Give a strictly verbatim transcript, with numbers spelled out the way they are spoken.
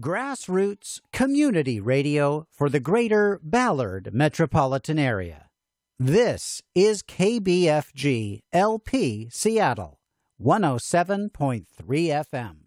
grassroots community radio for the greater Ballard metropolitan area. This is K B F G L P Seattle, one oh seven point three F M.